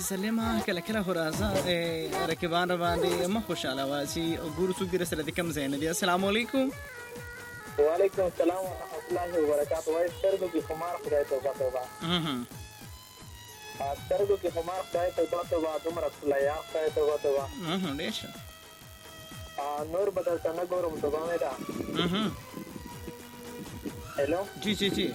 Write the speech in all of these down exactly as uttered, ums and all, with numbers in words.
سلمه کله کله خو راځه رقیبان را باندې مه خوشحاله واسي او ګورو څوک در سره د کم ځای نه دي. السلام علیکم. وعلیکم السلام ورحمۃ اللہ وبرکاتہ. وای سترګو کې خمار خدای توبه توبه سترګو کې خمار خدای توبه توبه دومره خلیا خدای توبه توبه ډېر ښه. نور بدل ته نه ګورم توبه مې ده. हेलो जी जी जी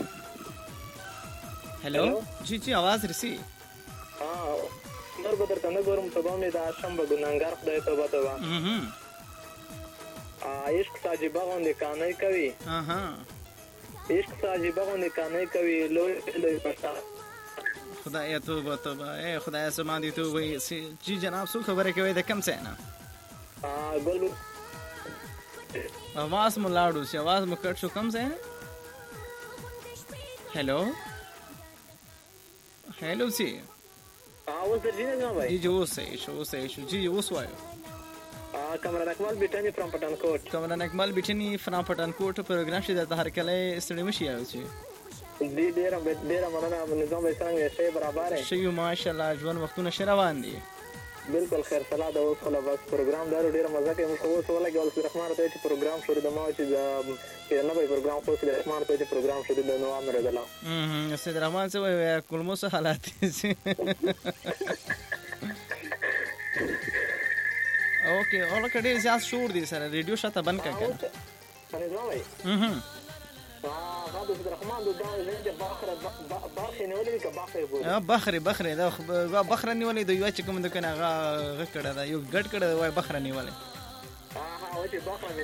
हेलो जी जी आवाज रसी. हाँ नर बदर तने गोरम तबा में दा शम बगुनंगार खदाय तबा तबा हम्म आ इश्क साजिबा गोंदे कानई कवि. हां हां इश्क साजिबा गोंदे कानई कवि लो लो पता खुदाया तौबा तौबा ए खुदाया समादी तो वही जी जनाब सु खबर है कि कम से ना हां गोलू आवाज में लाडू से आवाज में कट शो कम से हेलो हेलो जी हाँ वो सर जी ना भाई जी जो सही शो सही शो जी वो स्वायो हाँ कमरा नकमाल बिटनी फ्रॉम पठानकोट कमरा नकमाल बिटनी फ्रॉम पठानकोट प्रोग्राम से जाता हर कले स्टडी में शिया होची दी देर देर मरना निजाम इसरांग ऐसे बराबर है शयू माशाल्लाह जवन वक्तों ने शरावान दी बिल्कुल खैर सलाह दो खला बस प्रोग्राम दारू डेरा मजा के मुझको वो वाला गॉल से रखना रहता है प्रोग्राम शुरू दमा है कि ना भाई प्रोग्राम को से रखना रहता है प्रोग्राम शुरू दनो आम रे दला हम्म इससे रहमान से वो कुल मो से हालात से ओके और कड़े ज्यादा शोर दी सर रेडियो शाता बंद कर के अरे ना भाई हम्म اه هذا عبد الرحمن ده زي بخره بخره ولي كبخره اه بخره بخره دا بخره نیولې د یو چې کوم د کنه غا غکړه دا یو ګډ کړه وای بخره نیولې اه ها وای بخره